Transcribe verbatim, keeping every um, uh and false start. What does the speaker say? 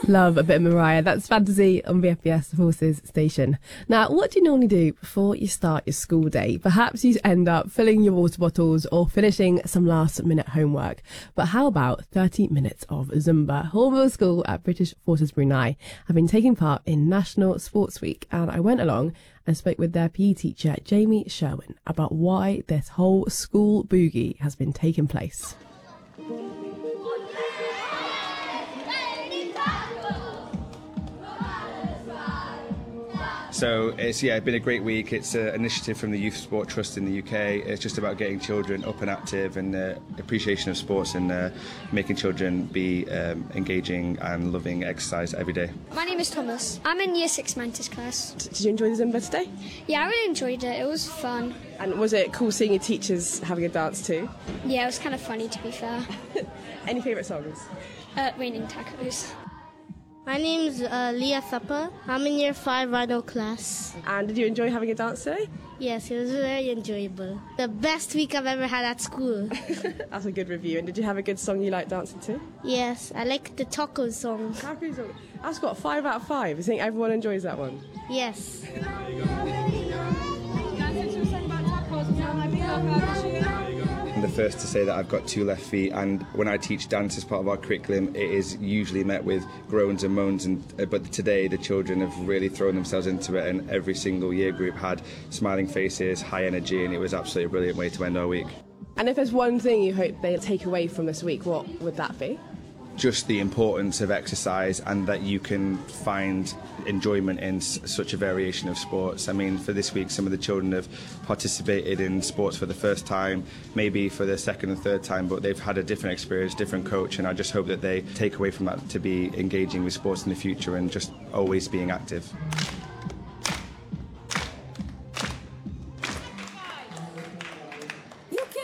Love a bit of Mariah. That's Fantasy on B F B S Horses Station. Now, what do you normally do before you start your school day? Perhaps you end up filling your water bottles or finishing some last minute homework. But how about thirty minutes of Zumba? Hornbill School at British Forces Brunei have been taking part in National Sports Week, and I went along and spoke with their P E teacher, Jamie Sherwin, about why this whole school boogie has been taking place. So it's yeah, it's been a great week. It's an initiative from the Youth Sport Trust in the U K. It's just about getting children up and active and uh, appreciation of sports and uh, making children be um, engaging and loving exercise every day. My name is Thomas. I'm in Year six Mantis class. Did you enjoy the Zumba today? Yeah, I really enjoyed it. It was fun. And was it cool seeing your teachers having a dance too? Yeah, it was kind of funny, to be fair. Any favourite songs? Uh, Raining Tacos. My name's uh, Leah Thupper. I'm in Year five Rhino class. And did you enjoy having a dance today? Yes, it was very enjoyable. The best week I've ever had at school. That's a good review. And did you have a good song you like dancing to? Yes, I like the taco song. Taco song. That's got five out of five. I think everyone enjoys that one. Yes. I'm the first to say that I've got two left feet, and when I teach dance as part of our curriculum, it is usually met with groans and moans. And uh, but today the children have really thrown themselves into it, and every single year group had smiling faces, high energy, and it was absolutely a brilliant way to end our week. And if there's one thing you hope they take away from this week, what would that be? Just the importance of exercise, and that you can find enjoyment in s- such a variation of sports. I mean, for this week, some of the children have participated in sports for the first time, maybe for the second and third time, but they've had a different experience, different coach, and I just hope that they take away from that to be engaging with sports in the future and just always being active.